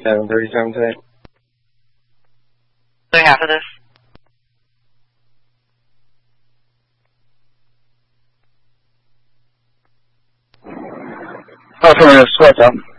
7:37 today. Doing after this? Oh, from a sweat down.